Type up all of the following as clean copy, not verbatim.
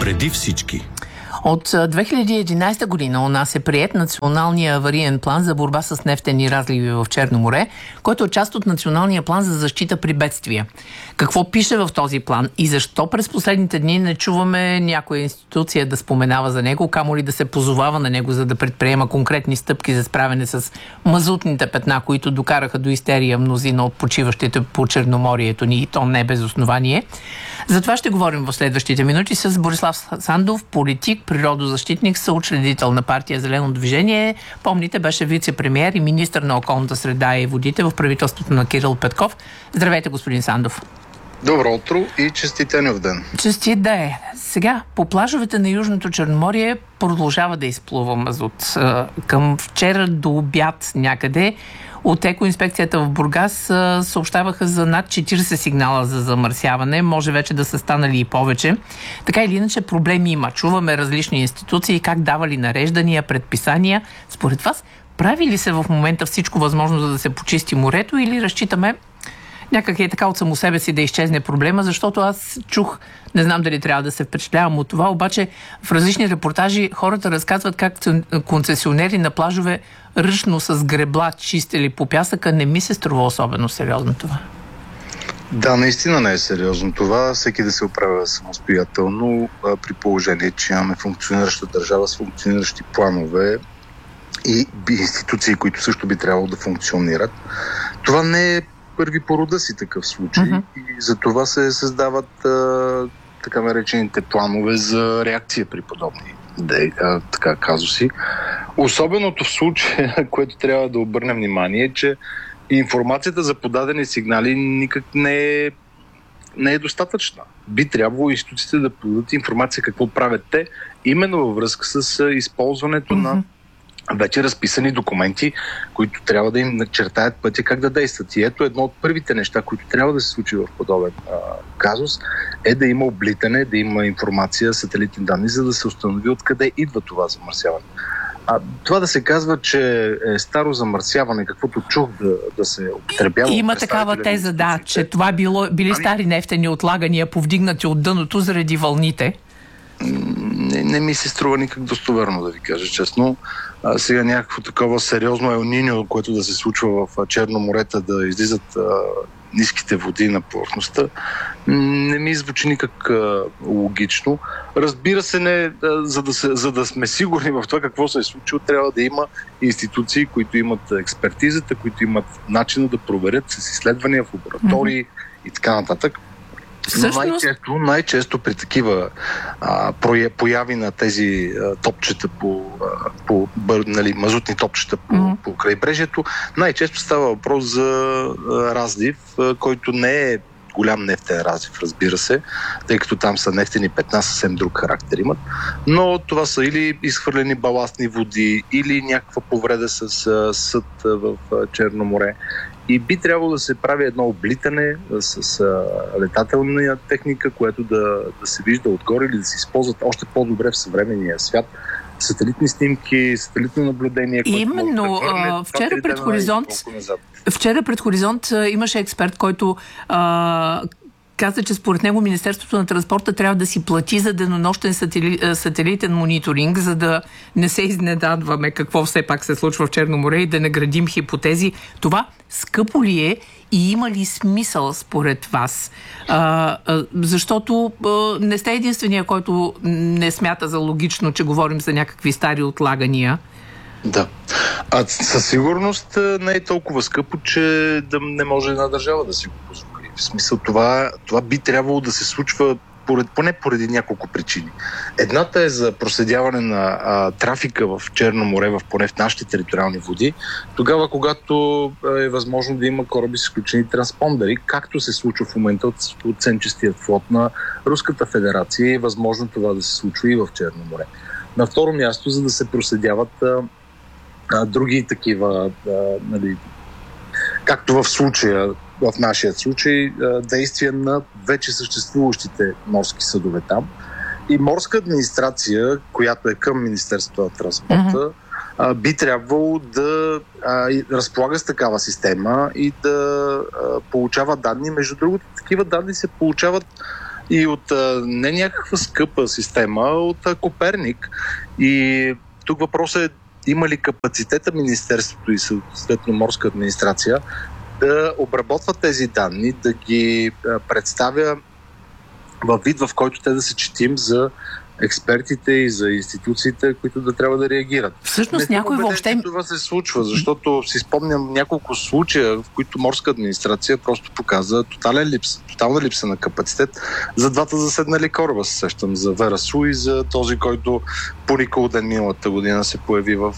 Преди всички. От 2011 година у нас е приет Националния авариен план за борба с нефтени разливи в Черно море, който е част от Националния план за защита при бедствия. Какво пише в този план и защо през последните дни не чуваме някоя институция да споменава за него, камо ли да се позовава на него, за да предприема конкретни стъпки за справяне с мазутните петна, които докараха до истерия мнозина от почиващите по Черноморието ни, и то не без основание. За това ще говорим в следващите минути с Борислав Сандов, политик, природозащитник, съучредител на партия Зелено движение. Помните, беше вице-премиер и министър на околната среда и водите в правителството на Кирил Петков. Здравейте, господин Сандов. Добро утро и честитен ден. Честит да е. Сега, по плажовете на Южното Черноморие продължава да изплува мазут. Към вчера до обяд някъде от екоинспекцията в Бургас съобщаваха за над 40 сигнала за замърсяване. Може вече да са станали и повече. Така или иначе проблеми има. Чуваме различни институции как давали нареждания, предписания. Според вас, прави ли се в момента всичко възможно, за да се почисти морето, или разчитаме някак е така от само себе си да изчезне проблема, защото аз чух, не знам дали трябва да се впечатлявам от това, обаче в различни репортажи хората разказват как концесионери на плажове ръчно с гребла чистили по пясъка. Не ми се струва особено сериозно това. Да, наистина не е сериозно това. Всеки да се оправя самостоятелно, при положение, че имаме функционираща държава с функциониращи планове и институции, които също би трябвало да функционират. Това не е първи по рода си такъв случай и за това се създават така наречените планове за реакция при подобни казуси. Особеното в случая, което трябва да обърнем внимание, е, че информацията за подадени сигнали никак не е достатъчна. Би трябвало институциите да подадат информация какво правят те, именно във връзка с използването на вече разписани документи, които трябва да им начертаят пътя как да действат. И ето едно от първите неща, които трябва да се случи в подобен казус, е да има облитане, да има информация, сателитни данни, за да се установи откъде идва това замърсяване. Това да се казва, че е старо замърсяване, каквото чух да се употребява. Има такава теза, да, че това били стари нефтени отлагания, повдигнати от дъното заради вълните. Не ми се струва никак достоверно, да ви кажа честно. Сега някакво такова сериозно Ел Ниньо, което да се случва в Черно морета, да излизат ниските води на повърхността, не ми звучи никак логично. Разбира се, за да сме сигурни в това какво се е случило, трябва да има институции, които имат експертизата, които имат начина да проверят с изследвания в лаборатории и така нататък. Но най-често при такива появи на тези топчета мазутни топчета по крайбрежието, най-често става въпрос за разлив, който не е голям нефтен разлив, разбира се, тъй като там са нефтени петна, съвсем друг характер имат, но това са или изхвърлени баластни води, или някаква повреда с съд в Черно море. И би трябвало да се прави едно облитане с летателна техника, което да се вижда отгоре или да се използват още по-добре в съвременния свят. Сателитни снимки, сателитно наблюдение. Именно, вчера пред Хоризонт имаше експерт, който каза, че според него Министерството на транспорта трябва да си плати за денонощен сателитен мониторинг, за да не се изненадваме какво все пак се случва в Черно море и да не градим хипотези. Това скъпо ли е и има ли смисъл според вас? Защото не сте единствения, който не смята за логично, че говорим за някакви стари отлагания. Да. Със сигурност не е толкова скъпо, че да не може една държава да си го позволи. В смисъл това би трябвало да се случва поне поради няколко причини. Едната е за проследяване на трафика в Черно море, поне в нашите териториални води, тогава когато е възможно да има кораби с изключени транспондери, както се случва в момента от сенчестият флот на Руската федерация, е възможно това да се случва и в Черно море. На второ място, за да се проследяват други такива, както в случая, в нашия случай, действия на вече съществуващите морски съдове там. И морска администрация, която е към Министерството на транспорта, би трябвало да разполага с такава система и да получава данни. Между другото, такива данни се получават и от не някаква скъпа система, от Коперник. И тук въпросът е: има ли капацитета Министерството и съответно морска администрация да обработва тези данни, да ги представя във вид, в който те да се четим за експертите и за институциите, които да трябва да реагират. Всъщност някой въобще... Това се случва, защото си спомням няколко случая, в които морска администрация просто показа тотална липса на капацитет за двата заседнали кораба. Се сещам за Верасу и за този, който по Николден миналата година се появи в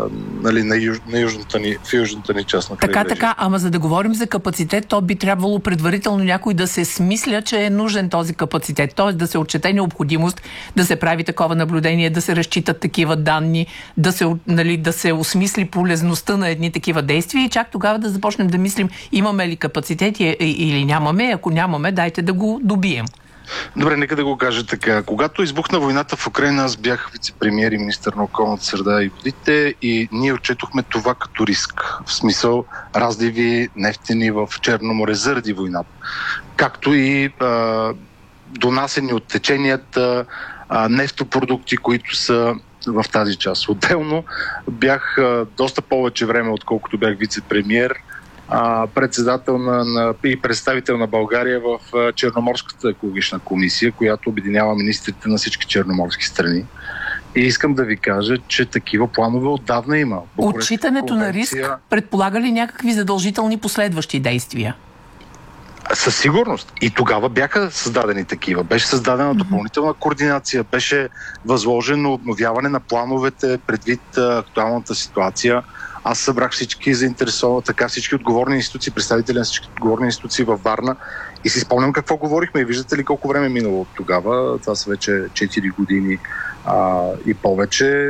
южната ни част на крайбрежие. Така, ама за да говорим за капацитет, то би трябвало предварително някой да се смисля, че е нужен този капацитет, т.е. да се отчете необходимост да се прави такова наблюдение, да се разчитат такива данни, да се осмисли полезността на едни такива действия и чак тогава да започнем да мислим имаме ли капацитет или нямаме. Ако нямаме, дайте да го добием. Добре, нека да го кажа така. Когато избухна войната в Украйна, аз бях вицепремиер и министър на околната среда и водите и ние отчетохме това като риск. В смисъл разливи нефтени в Черно море заради войната. Както и донасени от теченията нефтопродукти, които са в тази част. Отделно бях доста повече време, отколкото бях вицепремиер, председател и представител на България в Черноморската екологична комисия, която обединява министрите на всички черноморски страни. И искам да ви кажа, че такива планове отдавна има. Отчитането на риск предполага ли някакви задължителни последващи действия? Със сигурност. И тогава бяха създадени такива. Беше създадена допълнителна координация, беше възложено обновяване на плановете предвид актуалната ситуация. Аз събрах всички заинтересовани, всички отговорни институции, представители на всички отговорни институции във Варна и си спомням какво говорихме. И виждате ли колко време е минало от тогава. Това са вече 4 години и повече.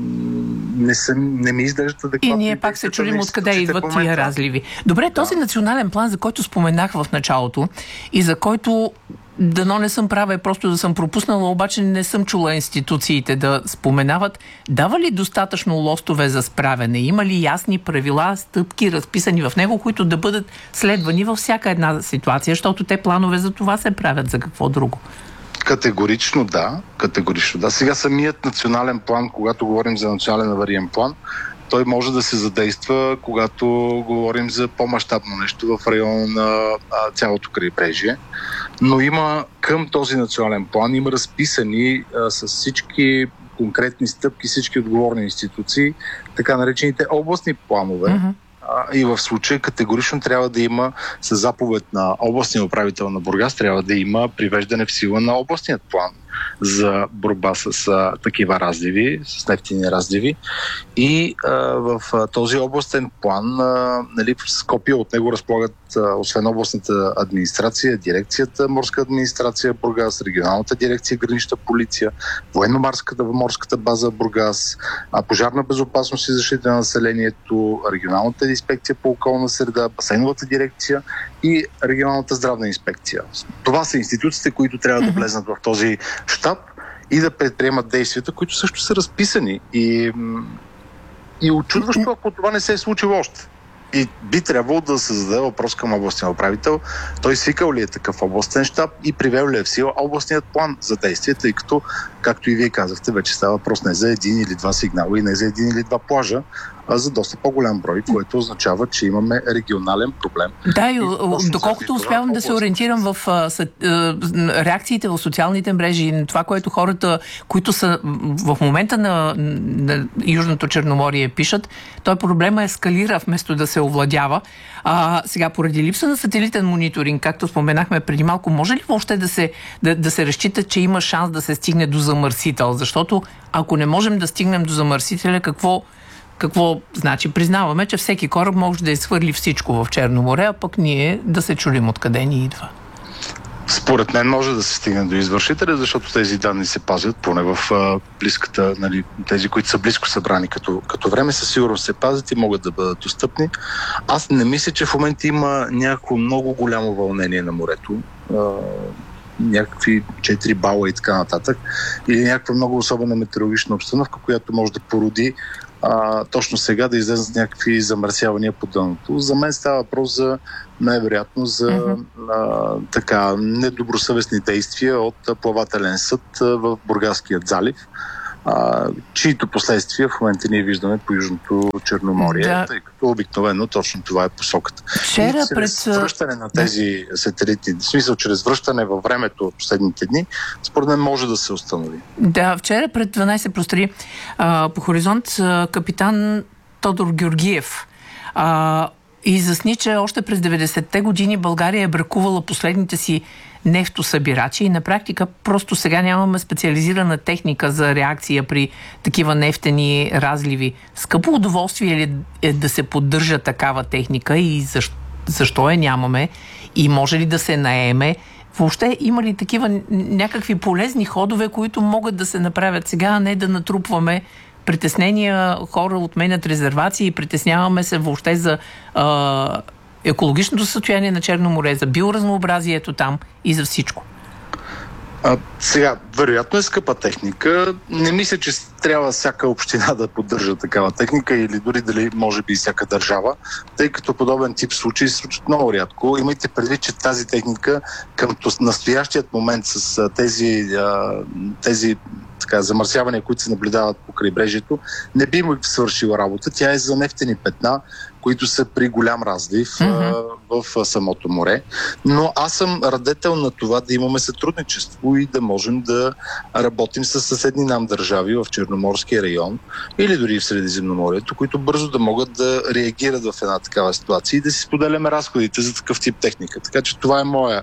Не ми изглеждат адекватни. И ние пак се чудим откъде идват тия разливи. Добре, този национален план, за който споменах в началото и за който дано не съм права, просто да съм пропуснала, обаче не съм чула институциите да споменават. Дава ли достатъчно лостове за справяне? Има ли ясни правила, стъпки, разписани в него, които да бъдат следвани във всяка една ситуация, защото те планове за това се правят, за какво друго? Категорично да. Сега самият национален план, когато говорим за национален авариен план, той може да се задейства, когато говорим за по-мащабно нещо в района на цялото крайбрежие. Но има към този национален план, има разписани с всички конкретни стъпки, всички отговорни институции, така наречените областни планове. И в случая категорично трябва да има със заповед на областния управител на Бургас, трябва да има привеждане в сила на областният план за борба с такива разливи, с нефтени разливи. И в този областен план, с копия от него разполагат освен областната администрация, дирекцията морска администрация Бургас, регионалната дирекция гранична полиция, военно-морската база Бургас, пожарна безопасност и защита на населението, регионалната инспекция по околна среда, басейновата дирекция и регионалната здравна инспекция. Това са институциите, които трябва да влезнат в този щаб и да предприемат действията, които също са разписани. И очудващо, ако това не се е случило още. И би трябвало да се зададе въпрос към областния управител. Той свикал ли е такъв областен щаб и привел ли е в сила областният план за действие, тъй като, както и вие казахте, вече става въпрос не за един или два сигнала и не за един или два плажа, а за доста по-голям брой, което означава, че имаме регионален проблем. Да, и доколкото успявам да се ориентирам в реакциите в социалните мрежи, на това, което хората, които са в момента на Южното Черноморие пишат, той проблема ескалира вместо да се овладява. Сега, поради липса на сателитен мониторинг, както споменахме преди малко, може ли въобще да се разчита, че има шанс да се стигне до замърсител? Защото ако не можем да стигнем до замърсителя, какво значи? Признаваме, че всеки кораб може да изхвърли всичко в Черно море, а пък ние да се чудим откъде ни идва. Според мен може да се стигне до извършителя, защото тези данни се пазят, поне в близката, тези, които са близко събрани като време, със сигурност се пазят и могат да бъдат достъпни. Аз не мисля, че в момента има някакво много голямо вълнение на морето. Някакви 4 бала и така нататък. Или някаква много особена метеорологична обстановка, която може да породи точно сега да излезнат някакви замърсявания по дъното. За мен става въпрос за най-вероятно за недобросъвестни действия от плавателен съд в Бургаският залив, чието последствия в момента ние виждаме по Южното Черноморие, тъй като обикновено точно това е посоката. Чрез връщане на тези сателити, в смисъл чрез връщане във времето от последните дни, според мен може да се установи. Да, вчера пред 12 простори по хоризонт капитан Тодор Георгиев изясни, че още през 90-те години България е бракувала последните си нефтосъбирачи и на практика просто сега нямаме специализирана техника за реакция при такива нефтени разливи. Скъпо удоволствие е да се поддържа такава техника и защо я нямаме и може ли да се наеме? Въобще има ли такива някакви полезни ходове, които могат да се направят сега, а не да натрупваме притеснения, хора отменят резервации, притесняваме се въобще за екологичното състояние на Черно море, за биоразнообразието там и за всичко? Сега, вероятно е скъпа техника. Не мисля, че трябва всяка община да поддържа такава техника или дори дали може би всяка държава, тъй като подобен тип случаи се случат много рядко. Имайте предвид, че тази техника към настоящият момент с тези замърсявания, които се наблюдават по крайбрежието, не би му свършила работа. Тя е за нефтени петна, които са при голям разлив в самото море. Но аз съм радетел на това да имаме сътрудничество и да можем да работим с съседни нам държави в Черноморския район или дори в Средиземноморието, които бързо да могат да реагират в една такава ситуация и да си споделяме разходите за такъв тип техника. Така че това е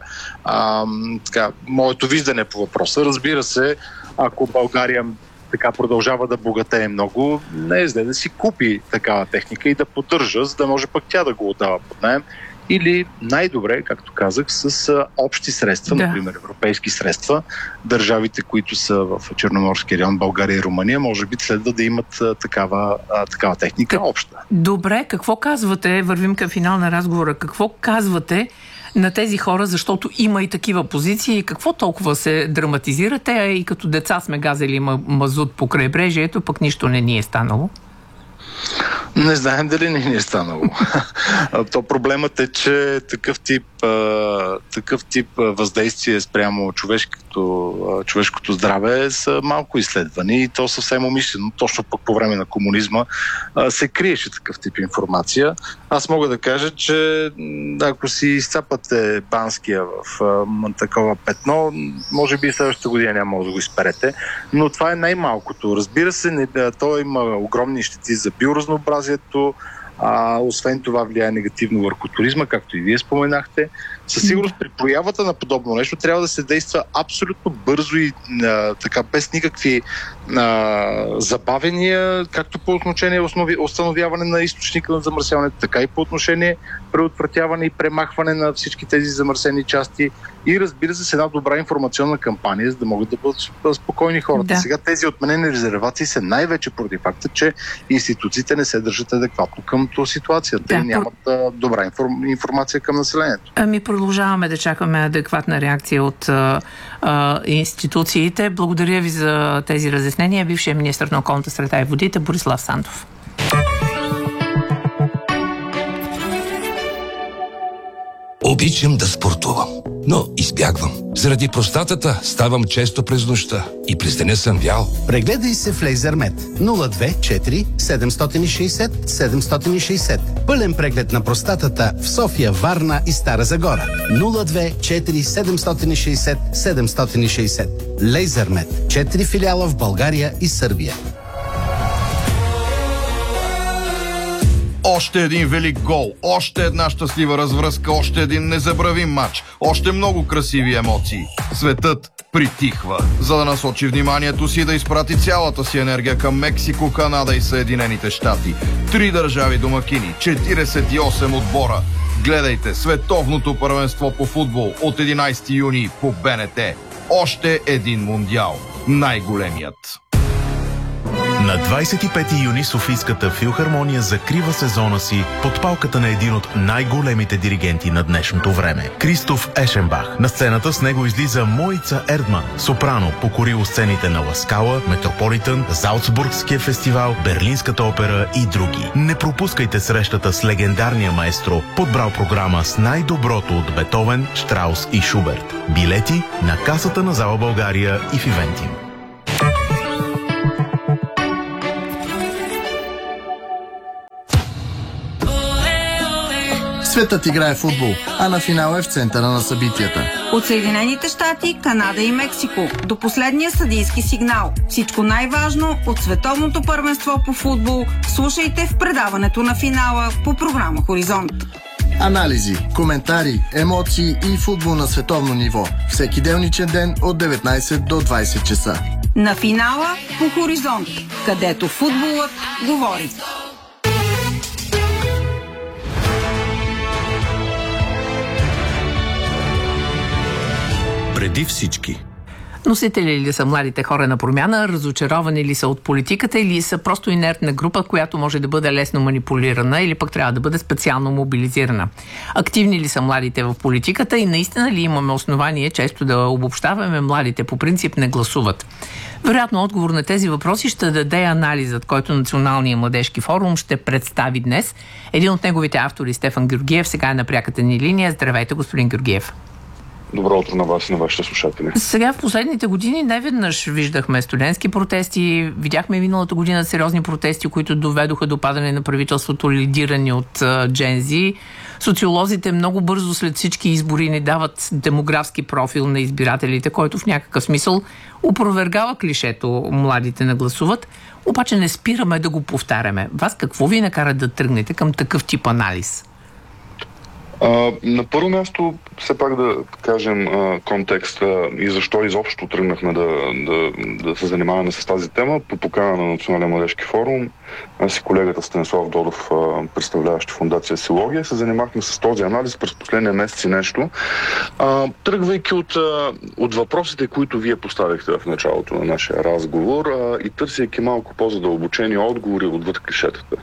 моето виждане по въпроса. Разбира се, ако България продължава да богатее много, не е зле да си купи такава техника и да поддържа, за да може пък тя да го отдава под наем. Или най-добре, както казах, с общи средства, например европейски средства, държавите, които са в Черноморския район, България и Румъния, може би следва да имат такава техника обща. Добре, какво казвате, вървим към финал на разговора, какво казвате на тези хора, защото има и такива позиции и какво толкова се драматизирате, и като деца сме газели мазут по крайбрежието, пък нищо не ни е станало? Не знаем дали не ни е станало. То проблемът е, че такъв тип въздействие спрямо човешкото здраве са малко изследвани и то съвсем умишлено. Точно пък по време на комунизма се криеше такъв тип информация. Аз мога да кажа, че ако си изцапате Банския в такова петно, може би следващата година няма да го изперете, но това е най-малкото. Разбира се, то има огромни щети за биоразнообразието, освен това влияе негативно върху туризма, както и вие споменахте. Със сигурност при проявата на подобно нещо трябва да се действа абсолютно бързо и без никакви забавения, както по отношение установяване на източника на замърсяването, така и по отношение предотвратяване и премахване на всички тези замърсени части и разбира се с една добра информационна кампания, за да могат да бъдат спокойни хората. Да. Сега тези отменени резервации са най-вече поради факта, че институциите не се държат адекватно към този ситуация. Те нямат добра информация към населението. Продължаваме да чакаме адекватна реакция от институциите. Благодаря ви за тези разяснения. Бившият министър на околната среда и водите Борислав Сандов. Обичам да спортувам, но избягвам. Заради простатата ставам често през нощта и през деня съм вял. Прегледай се в Лейзермет 024 760 760. Пълен преглед на простатата в София, Варна и Стара Загора. 024 760 760. Лейзермет. 4 филиала в България и Сърбия. Още един велик гол, още една щастлива развръзка, още един незабравим матч, още много красиви емоции. Светът притихва, за да насочи вниманието си да изпрати цялата си енергия към Мексико, Канада и Съединените щати. 3 държави домакини, 48 отбора. Гледайте световното първенство по футбол от 11 юни по БНТ. Още един мундиал. Най-големият. На 25 юни Софийската филхармония закрива сезона си под палката на един от най-големите диригенти на днешното време – Кристоф Ешенбах. На сцената с него излиза Моица Ердман, сопрано, покорило сцените на Ла Скала, Метрополитън, Залцбургския фестивал, Берлинската опера и други. Не пропускайте срещата с легендарния маестро, подбрал програма с най-доброто от Бетовен, Штраус и Шуберт. Билети на касата на Зала България и в Ивентим. Светът играе футбол, а на финал е в центъра на събитията. От Съединените щати, Канада и Мексико до последния съдийски сигнал. Всичко най-важно от световното първенство по футбол слушайте в предаването на финала по програма Хоризонт. Анализи, коментари, емоции и футбол на световно ниво. Всеки делничен ден от 19 до 20 часа. На финала по Хоризонт, където футболът говори. Преди всички. Носители ли са младите хора на промяна, разочаровани ли са от политиката или са просто инертна група, която може да бъде лесно манипулирана или пък трябва да бъде специално мобилизирана? Активни ли са младите в политиката и наистина ли имаме основание често да обобщаваме младите по принцип не гласуват? Вероятно отговор на тези въпроси ще даде анализът, който Националният младежки форум ще представи днес. Един от неговите автори, Стефан Георгиев, сега е на пряката ни линия. Здравейте, господин Георгиев. Добро утро на вас и на вашите слушатели. Сега в последните години неведнъж виждахме студентски протести, видяхме миналата година сериозни протести, които доведоха до падане на правителството, лидирани от Gen Z. Социолозите много бързо след всички избори ни дават демографски профил на избирателите, който в някакъв смисъл опровергава клишето младите не гласуват, обаче не спираме да го повтаряме. Вас какво ви накара да тръгнете към такъв тип анализ? На първо място, все пак да кажем контекста и защо изобщо тръгнахме да се занимаваме с тази тема. По покана на Националния младежки форум, аз и колегата Станислав Додов, представляващ фондация Силогия, се занимахме с този анализ през последния месец и нещо. Тръгвайки от въпросите, които вие поставихте в началото на нашия разговор и търсейки малко по-задълбочени отговори отвъд клишетата.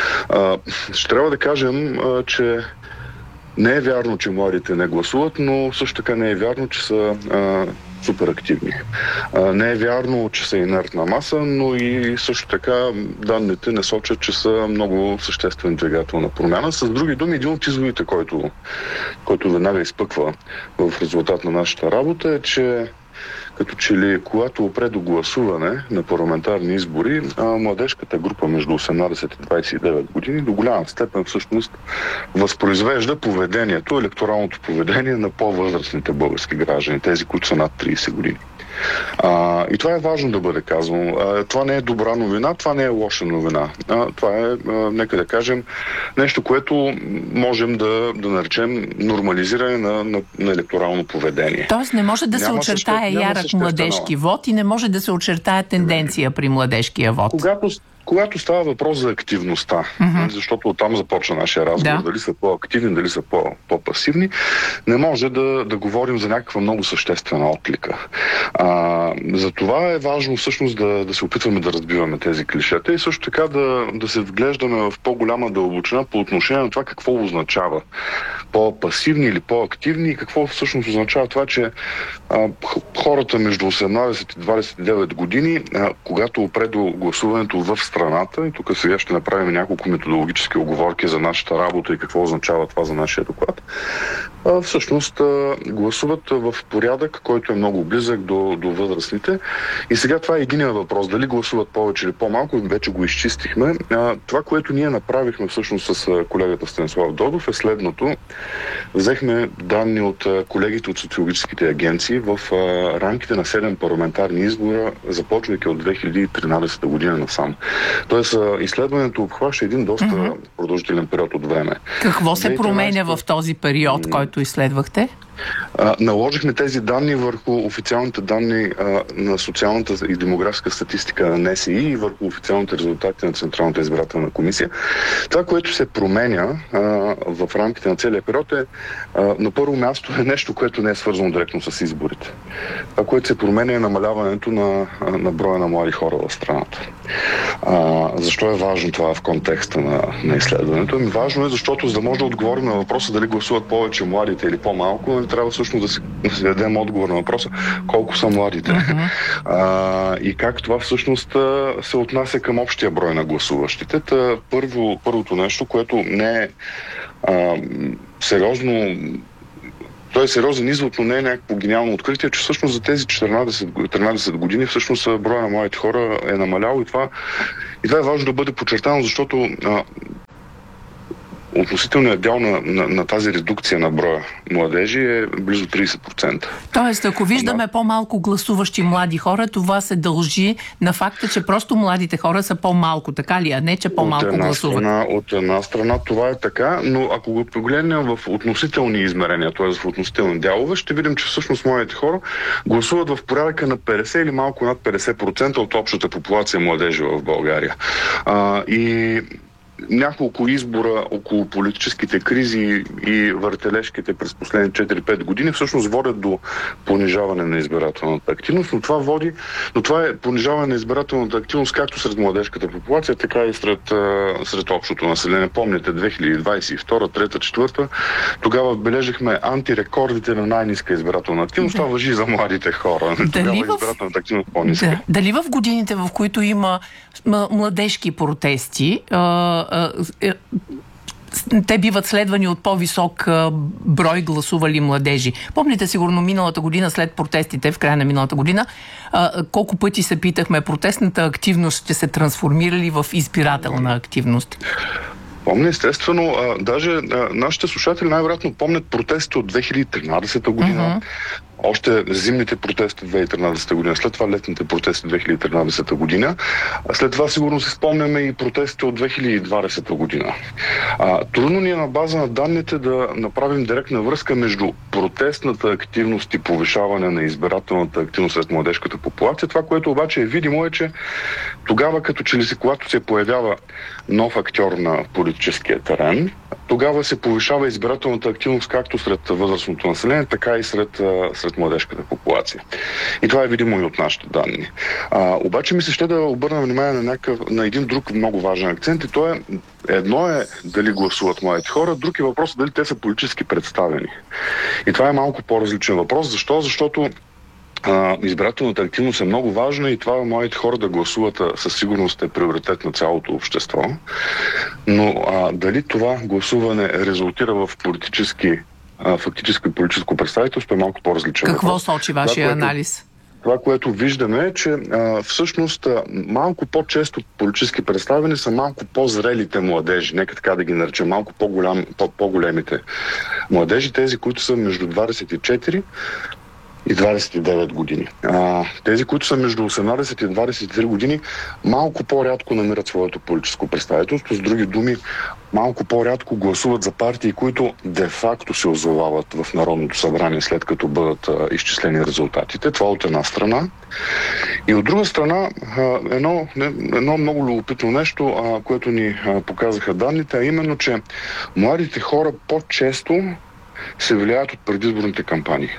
Ще трябва да кажем, че не е вярно, че младите не гласуват, но също така не е вярно, че са супер активни. Не е вярно, че са инертна маса, но и също така данните не сочат, че са много съществен двигател на промяна. С други думи, един от изводите, който веднага изпъква в резултат на нашата работа е, че като че ли когато опре до гласуване на парламентарни избори, младежката група между 18 и 29 години до голяма степен всъщност възпроизвежда поведението, електоралното поведение на по-възрастните български граждани, тези, които са над 30 години. И това е важно да бъде казано. Това не е добра новина, това не е лоша новина. Това е, нека да кажем, нещо, което можем да наречем нормализиране на електорално поведение. Тоест не може да се очертае ярък младежки вод и не може да se очертае тенденция при младежкия вод. Когато става въпрос за активността, защото оттам започва нашия разговор, дали са по-активни, дали са по-пасивни, не може да говорим за някаква много съществена отлика. Затова е важно всъщност да се опитваме да разбиваме тези клишета и също така да се вглеждаме в по-голяма дълбочина по отношение на това какво означава по-пасивни или по-активни и какво всъщност означава това, че хората между 18 и 29 години, когато опре до гласуването в страната, и тук сега ще направим няколко методологически оговорки за нашата работа и какво означава това за нашия доклад, всъщност гласуват в порядък, който е много близък до възрастните. И сега това е единият въпрос. Дали гласуват повече или по-малко, вече го изчистихме. Това, което ние направихме всъщност с колегата Станислав Додов е следното. Взехме данни от колегите от социологическите агенции в рамките на 7 парламентарни избора, започвайки от 2013 година насам. Тоест, изследването обхваща един доста продължителен период от време. Какво се променя в този период, който изследвахте? Наложихме тези данни върху официалните данни на социалната и демографска статистика на НСИ и върху официалните резултати на Централната избирателна комисия. Това, което се променя в рамките на целия период на първо място е нещо, което не е свързано директно с изборите. Това, което се променя е намаляването на броя на млади хора в страната. Защо е важно това в контекста на изследването? Важно е, защото за да може да отговорим на въпроса дали гласуват повече младите или по-малко, трябва всъщност да си дадем отговор на въпроса колко са младите. И как това всъщност се отнася към общия брой на гласуващите. Първото нещо, което не е сериозно, той е сериозен извод, но не е някакво гениално откритие, че всъщност за тези 13 години всъщност броя на младите хора е намалял и това е важно да бъде подчертано, защото относителният дял на тази редукция на броя младежи е близо 30%. Тоест, ако виждаме по-малко гласуващи млади хора, това се дължи на факта, че просто младите хора са по-малко, така ли, а не, че по-малко гласуват? От една страна това е така, но ако го погледнем в относителни измерения, т.е. в относителни дялове, ще видим, че всъщност младите хора гласуват в порядъка на 50 или малко над 50% от общата популация младежи в България. И няколко избора около политическите кризи и въртележките през последните 4-5 години всъщност водят до понижаване на избирателната активност, но това е понижаване на избирателната активност както сред младежката популация, така и сред общото население. Помните 2022, 2023, 2024, тогава бележихме антирекордите на най-ниска избирателна активност. Това важи за младите хора. Тогава избирателната активност по-ниска. Дали в годините, в които има младежки протести, те биват следвани от по-висок брой гласували младежи? Помните сигурно миналата година, след протестите, в края на миналата година, колко пъти се питахме, протестната активност ще се трансформира ли в избирателна активност? Помня, естествено. Даже нашите слушатели най-вероятно помнят протестите от 2013 година. Още зимните протести 2013 година, след това летните протести 2013 година. След това сигурно се спомняме и протестите от 2020 година. Трудно ни е на база на данните да направим директна връзка между протестната активност и повишаване на избирателната активност сред младежката популация. Това, което обаче е видимо, е, че тогава, като че ли когато се появява нов актьор на политическия терен, тогава се повишава избирателната активност както сред възрастното население, така и сред младежката популация. И това е видимо и от нашите данни. Обаче ми се ще да обърна внимание на един друг много важен акцент, и то е едно е дали гласуват младите хора, друг е въпрос дали те са политически представени. И това е малко по-различен въпрос. Защо? Защото избирателната активност е много важна и това младите хора да гласуват със сигурност е приоритет на цялото общество. Но дали това гласуване резултира в фактическо и политическо представителство е малко по-различен. Какво сочи вашия анализ? Това, което виждаме е, че всъщност малко по-често политически представени са малко по-зрелите младежи, нека така да ги наречем, малко по-големите младежи, тези, които са между 24 и 29 години. Тези, които са между 18 и 23 години, малко по-рядко намират своето политическо представителство. С други думи, малко по-рядко гласуват за партии, които де-факто се озовават в Народното събрание, след като бъдат изчислени резултатите. Това от една страна. И от друга страна, едно много любопитно нещо, което ни показаха данните, а именно, че младите хора по-често се влияят от предизборните кампании.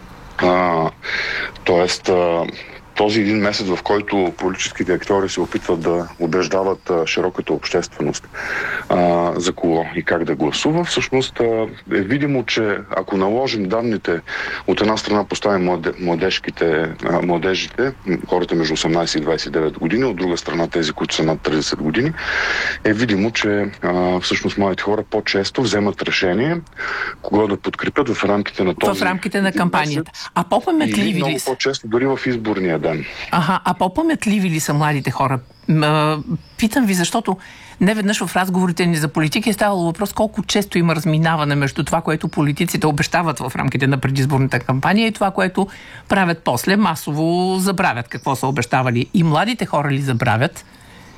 Тоест, този един месец, в който политическите актьори се опитват да убеждават широката общественост за кого и как да гласува, всъщност е видимо, че ако наложим данните, от една страна поставим младежите, хората между 18 и 29 години, от друга страна тези, които са над 30 години, е видимо, че всъщност младите хора по-често вземат решение кого да подкрепят в рамките на този... В рамките на кампанията. А по-паметливи ли са? Много по-често, дори в изборния ден. А по-паметливи ли са младите хора? Питам ви, защото не веднъж в разговорите ни за политики е ставало въпрос колко често има разминаване между това, което политиците обещават в рамките на предизборната кампания и това, което правят после, масово забравят какво са обещавали. И младите хора ли забравят?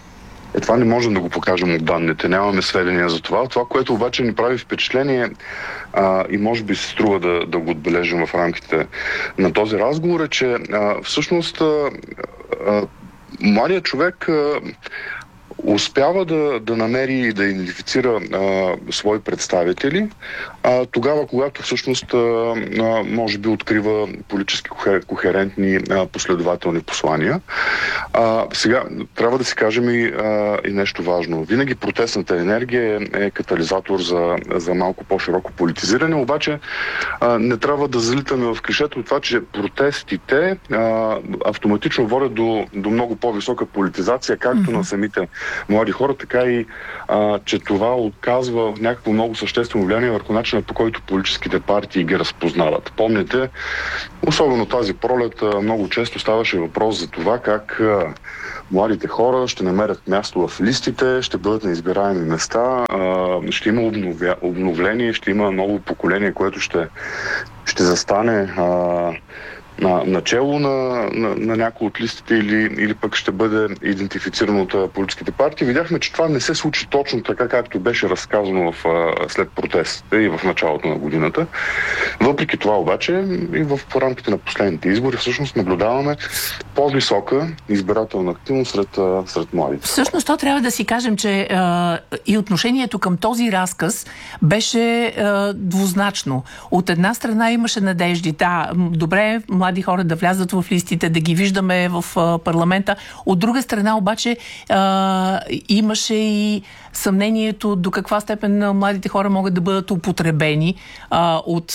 Това не можем да го покажем от данните, нямаме сведения за това. Това, което обаче ни прави впечатление и може би се струва да го отбележим в рамките на този разговор, е, че всъщност младият човек успява да намери и да идентифицира свои представители тогава, когато всъщност може би открива политически кохерентни последователни послания. Сега трябва да си кажем и нещо важно. Винаги протестната енергия е катализатор за малко по-широко политизиране, обаче не трябва да залитаме в клишето от това, че протестите автоматично водят до много по-висока политизация, както на самите млади хора, така и че това оказва някакво много съществено влияние върху начина, по който политическите партии ги разпознават. Помните, особено тази пролет много често ставаше въпрос за това как младите хора ще намерят място в листите, ще бъдат на избираеми места, ще има обновление, ще има ново поколение, което ще застане начело на някои от листите или пък ще бъде идентифицирано от политическите партии. Видяхме, че това не се случи точно така, както беше разказано след протестите и в началото на годината. Въпреки това обаче и в рамките на последните избори всъщност наблюдаваме по-висока избирателна активност сред младите. Всъщност то трябва да си кажем, че и отношението към този разказ беше двузначно. От една страна имаше надежди. Да, добре, млади хора да влязат в листите, да ги виждаме в парламента. От друга страна обаче имаше и съмнението до каква степен младите хора могат да бъдат употребени от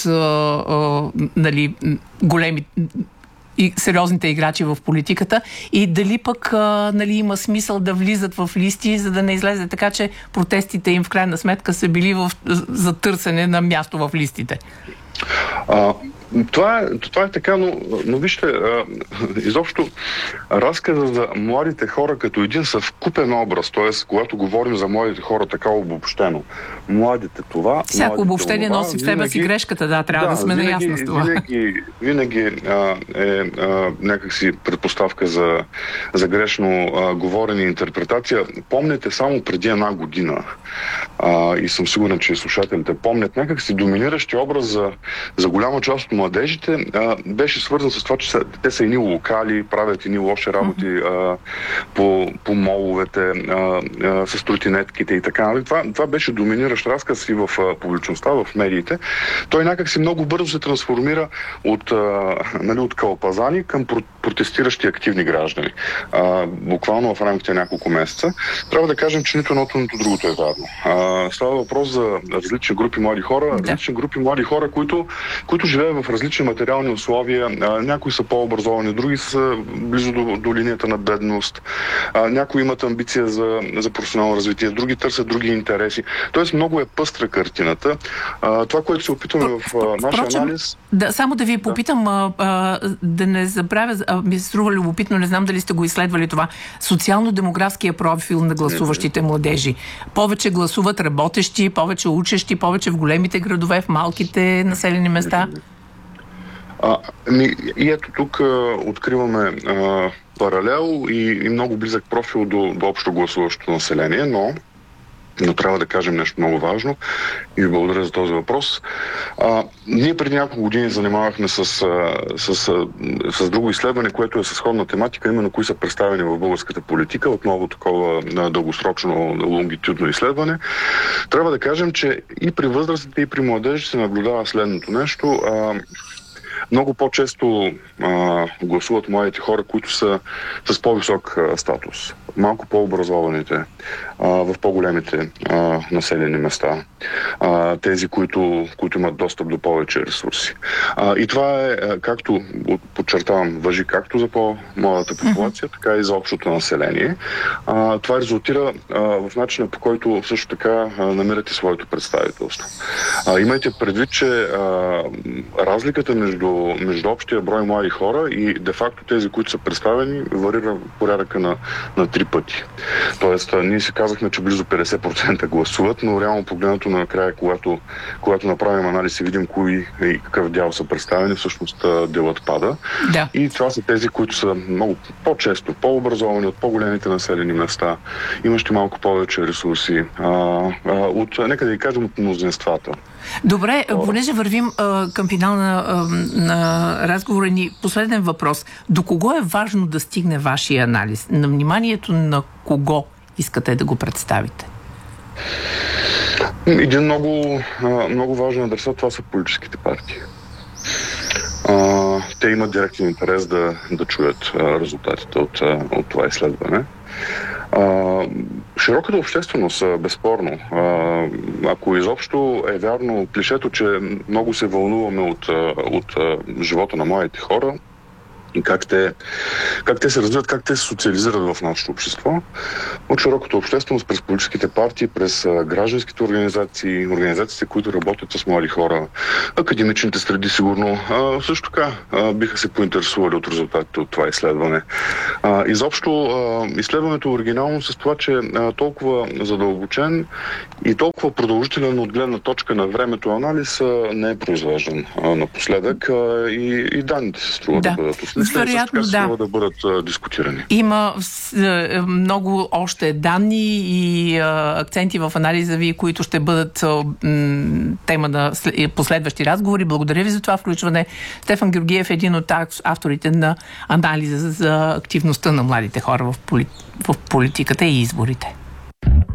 големи и сериозните играчи в политиката и дали пък има смисъл да влизат в листи, за да не излезе така, че протестите им в крайна сметка са били за търсене на място в листите. Това е така, но вижте, изобщо разказа за младите хора като един съвкупен образ, т.е. когато говорим за младите хора така обобщено. Младите това, всяко обобщение носи в себе си грешката, трябва да сме наясно с това. Винаги е някакси предпоставка за грешно говорене и интерпретация. Помните само преди една година, и съм сигурен, че слушателите помнят, някакси доминиращия образ за голяма част от младежите беше свързан с това, че те са едни локали, правят едни лоши работи по моловете, с тротинетките и така. Това беше доминиращ разказ и в публичността, в медиите. Той някакси много бързо се трансформира от кълпазани към протестиращи активни граждани. Буквално в рамките на няколко месеца. Трябва да кажем, че нито едното, нито другото е вярно. Става въпрос за различни групи млади хора, които живеят в различни материални условия. Някои са по-образовани, други са близо до линията на бедност. Някои имат амбиция за професионално развитие, други търсят други интереси. Тоест много е пъстра картината. Това, което се опитваме в нашия анализ... Само да ви попитам, да не забравя, ми се струва любопитно, не знам дали сте го изследвали това, социално-демографския профил на гласуващите младежи. Повече гласуват работещи, повече учещи, повече в големите градове, в малките населени места? И ето тук откриваме паралел и много близък профил до общо гласуващото население, но трябва да кажем нещо много важно и ви благодаря за този въпрос. Ние преди няколко години занимавахме с друго изследване, което е със сходна тематика, именно кои са представени в българската политика, отново такова дългосрочно лонгитюдно изследване. Трябва да кажем, че и при възрастите, и при младежите се наблюдава следното нещо. Много по-често гласуват младите хора, които са с по-висок статус. Малко по-образованите, в по-големите населени места. Тези, които имат достъп до повече ресурси. И това е, както подчертавам, важи както за по-младата популация, така и за общото население. Това резултира в начина, по който също така намирате своето представителство. Имайте предвид, че разликата между между общия брой млади хора и де-факто тези, които са представени, варира порядъка на 3 пъти. Тоест, ние си казахме, че близо 50% гласуват, но реално погледнато накрая, когато направим анализ и видим кои и какъв дял са представени, всъщност делът пада. Да. И това са тези, които са много по-често, по-образовани от по-големите населени места, имащи малко повече ресурси, нека да ги кажем, от мнозинствата. Добре, понеже вървим към финал на разговора ни, последен въпрос. До кого е важно да стигне вашия анализ? На вниманието на кого искате да го представите? Един много важен адресат, това са политическите партии. Те имат директен интерес да чуят резултатите от това изследване. Широката общественост, безспорно. Ако изобщо е вярно клишето, че много се вълнуваме от живота на младите хора, и как те се развиват, как те се социализират в нашето общество. От широката общественост, през политическите партии, през гражданските организации, организациите, които работят с млади хора, академичните среди сигурно, също така биха се поинтересували от резултатите от това изследване. Изобщо изследването е оригинално с това, че толкова задълбочен и толкова продължителен от гледна точка на времето анализ не е произвеждан напоследък и данните се струва да бъдат уследени. Вероятно, да бъдат дискутирани. Има много още данни и акценти в анализа ви, които ще бъдат тема на последващи разговори. Благодаря ви за това включване. Стефан Георгиев е един от авторите на анализа за активността на младите хора в политиката и изборите.